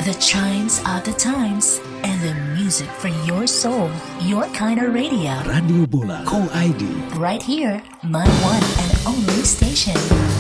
The chimes are the times, and the music for your soul. Your kind of radio. Radio Bola Co ID. Right here, my one and only station.